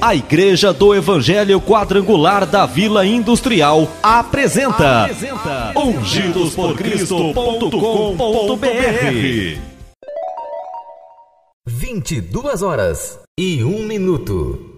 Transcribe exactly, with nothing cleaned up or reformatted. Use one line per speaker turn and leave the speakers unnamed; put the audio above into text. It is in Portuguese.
A Igreja do Evangelho Quadrangular da Vila Industrial apresenta, apresenta ungidos por cristo ponto com ponto br.
vinte e duas horas e um minuto.